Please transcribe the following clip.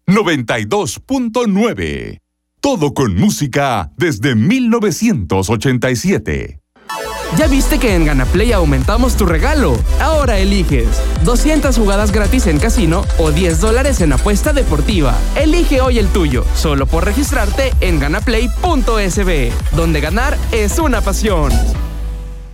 92.9. Todo con música desde 1987. ¿Ya viste que en Ganaplay aumentamos tu regalo? Ahora eliges 200 jugadas gratis en casino o $10 en apuesta deportiva. Elige hoy el tuyo, solo por registrarte en ganaplay.sb, donde ganar es una pasión.